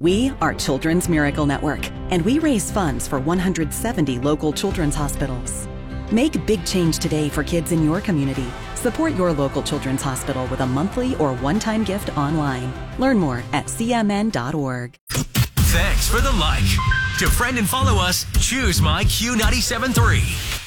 We are Children's Miracle Network, and we raise funds for 170 local children's hospitals. Make big change today for kids in your community. Support your local children's hospital with a monthly or one-time gift online. Learn more at cmn.org. Thanks for the like. To friend and follow us, choose My Q97.3.